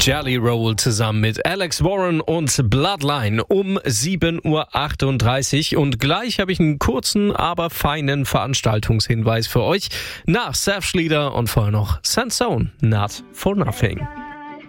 Jelly Roll zusammen mit Alex Warren und Bloodline um 7.38 Uhr. Und gleich habe ich einen kurzen, aber feinen Veranstaltungshinweis für euch. Nach Savage Leader und vorher noch Sansone, Not for Nothing.